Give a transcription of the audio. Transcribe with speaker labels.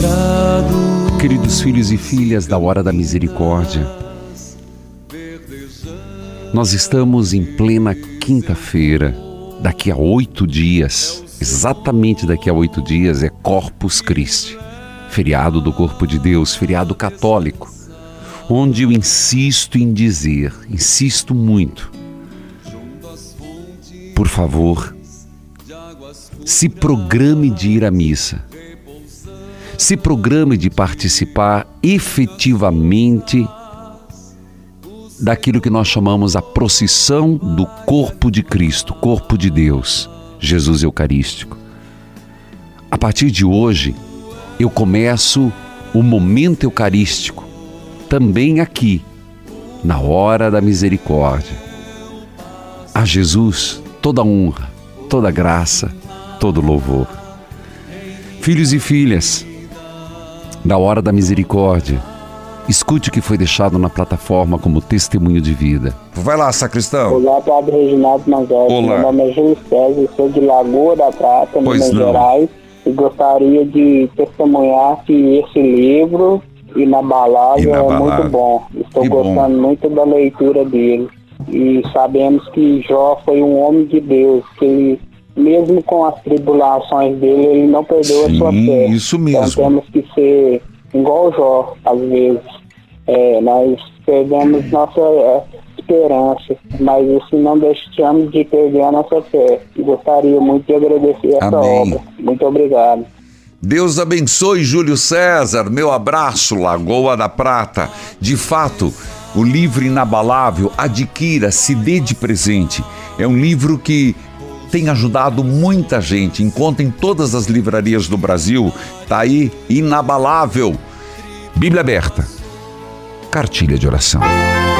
Speaker 1: Queridos filhos e filhas da Hora da Misericórdia, nós estamos em plena quinta-feira. Daqui a 8 dias, exatamente daqui a 8 dias, é Corpus Christi, feriado do Corpo de Deus, feriado católico, onde eu insisto em dizer, insisto muito, por favor, se programe de ir à missa, se programe de participar efetivamente daquilo que nós chamamos a procissão do corpo de Cristo, corpo de Deus, Jesus Eucarístico. A partir de hoje, eu começo o momento eucarístico, também aqui, na Hora da Misericórdia. A Jesus toda honra, toda graça, todo louvor. Filhos e filhas da Hora da Misericórdia, escute o que foi deixado na plataforma como testemunho de vida.
Speaker 2: Vai lá, sacristão.
Speaker 3: Olá, Padre Reginaldo Manzotti.
Speaker 2: Olá.
Speaker 3: Meu nome é Júlio César, sou de Lagoa da Prata, Minas Gerais, e gostaria de testemunhar que esse livro, Inabalável, é muito bom. Estou gostando muito da leitura dele. E sabemos que Jó foi um homem de Deus, que ele, mesmo com as tribulações dele, ele não perdeu a sua fé.
Speaker 2: Isso mesmo.
Speaker 3: Então temos que ser igual Jó, às vezes. Nós perdemos nossa esperança, mas assim, não deixamos de perder a nossa fé. Gostaria muito de agradecer essa obra. Muito obrigado.
Speaker 2: Deus abençoe, Júlio César. Meu abraço, Lagoa da Prata. De fato, o livro Inabalável, adquira, se dê de presente. É um livro que tem ajudado muita gente. Encontra em todas as livrarias do Brasil. Tá aí, Inabalável. Bíblia aberta. Cartilha de oração.